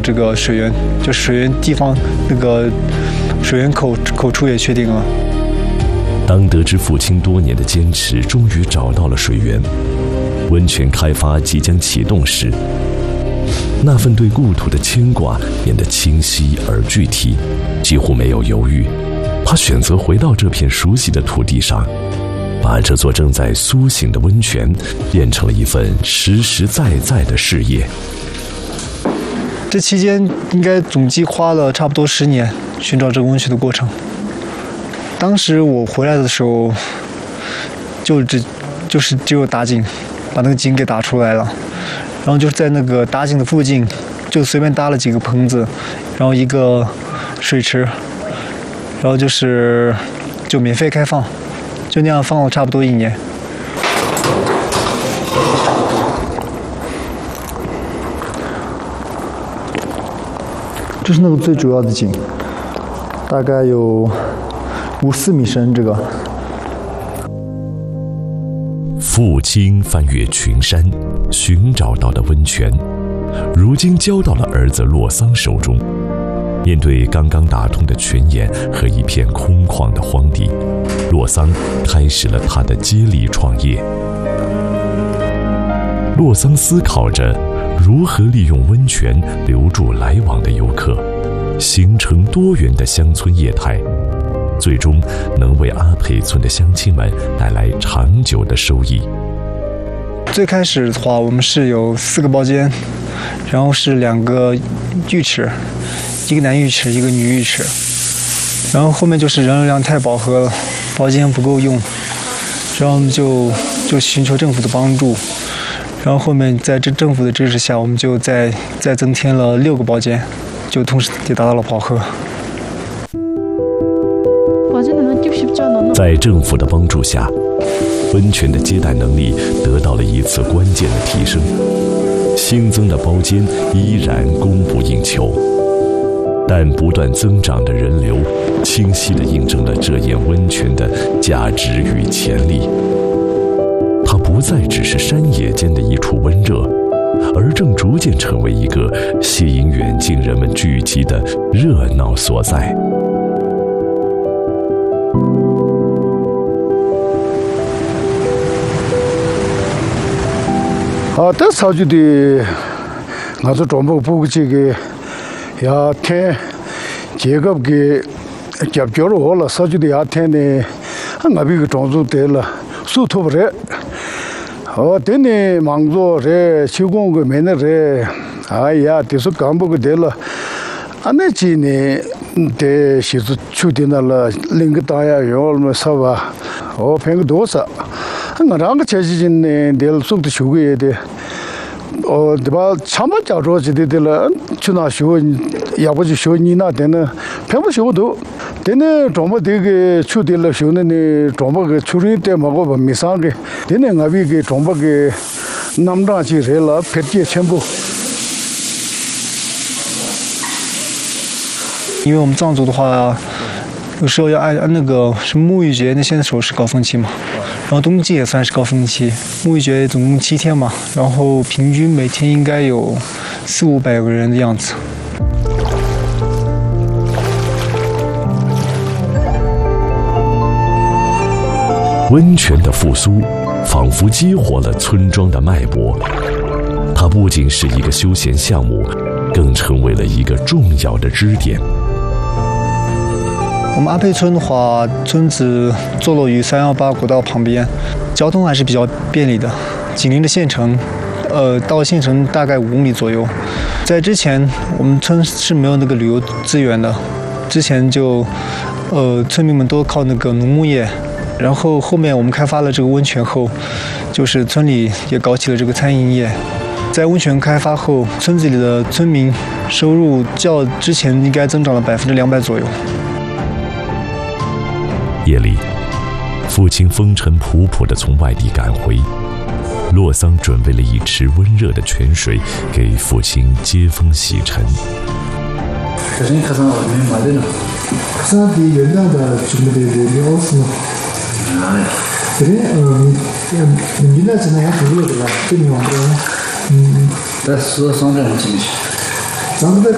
这个水源，就水源地方那个水源口处也确定了。 当得知父亲多年的坚持终于找到了水源，温泉开发即将启动时，那份对故土的牵挂变得清晰而具体，几乎没有犹豫，他选择回到这片熟悉的土地上，把这座正在苏醒的温泉变成了一份实实在在的事业。 这期间应该总计花了差不多10年寻找这个温泉的过程。当时我回来的时候，就是只有打井，把那个井给打出来了，然后就是在那个打井的附近，就随便搭了几个棚子，然后一个水池，然后就免费开放，就那样放了差不多1年。这是那个最主要的井，大概有54米深。这个父亲翻越群山寻找到的温泉，如今交到了儿子洛桑手中。面对刚刚打通的泉眼和一片空旷的荒地，洛桑开始了他的接力创业。洛桑思考着如何利用温泉留住来往的游客，形成多元的乡村业态，最终能为阿沛村的乡亲们带来长久的收益。 最开始的话，我们是有4个包间，然后是2个浴池，一个男浴池，一个女浴池。然后后面就是人流量太饱和了，包间不够用，然后我们就寻求政府的帮助。然后后面在这政府的支持下，我们就再增添了6个包间，就同时也达到了饱和。 在政府的帮助下，温泉的接待能力得到了一次关键的提升，新增的包间依然供不应求，但不断增长的人流清晰地印证了这眼温泉的价值与潜力。它不再只是山野间的一处温热，而正逐渐成为一个吸引远近人们聚集的热闹所在。 这草就的，我是专门布这个要天这个给夹脚了我了，草就的要天呢，我这个种子得了，树头不热。等你忙着这修工个没那这，哎呀，就是干部个得了，那几年得是去的那了，另个大呀用了么啥吧，骗个多少，我两个前几年得了送的修个也得，对吧？长把家着去的了，去哪修？要不就修你那点呢，骗不修都。等呢，专门这个去的了修呢，专门个去人的嘛，我们没上个。等呢，我这个专门个南站去热了，撇解全部。 因为我们藏族的话，有时候要按那个什么沐浴节，那现在时候是高峰期嘛，然后冬季也算是高峰期。沐浴节总共7天嘛，然后平均每天应该有400-500个人的样子。 温泉的复苏仿佛激活了村庄的脉搏，它不仅是一个休闲项目，更成为了一个重要的支点。 我们阿沛村的话，村子坐落于318国道旁边，交通还是比较便利的，紧邻着县城，到县城大概5公里左右。在之前，我们村是没有那个旅游资源的，之前就村民们都靠那个农牧业。然后后面我们开发了这个温泉后，就是村里也搞起了这个餐饮业。在温泉开发后，村子里的村民收入较之前应该增长了200%左右。 夜里，父亲风尘仆仆地从外地赶回，洛桑准备了一池温热的泉水给父亲接风洗尘。 그래? 민날 전화야 그거 내가 좀 용도로. 在4上这很清晰。